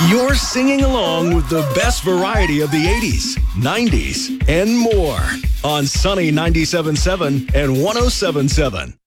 You're singing along with the best variety of the 80s, 90s, and more on Sunny 97.7 and 107.7.